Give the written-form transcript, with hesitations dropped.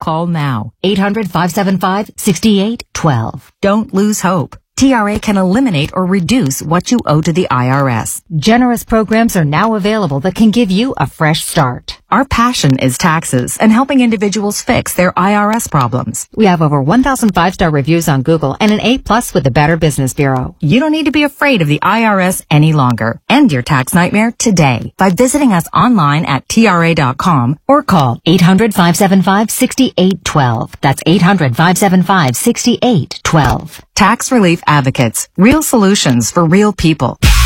Call now. 800-575-6812. Don't lose hope. TRA can eliminate or reduce what you owe to the IRS. Generous programs are now available that can give you a fresh start. Our passion is taxes and helping individuals fix their IRS problems. We have over 1,000 5-star reviews on Google and an A+ with the Better Business Bureau. You don't need to be afraid of the IRS any longer. End your tax nightmare today by visiting us online at TRA.com or call 800-575-6812. That's 800-575-6812. Tax Relief Advocates. Real solutions for real people.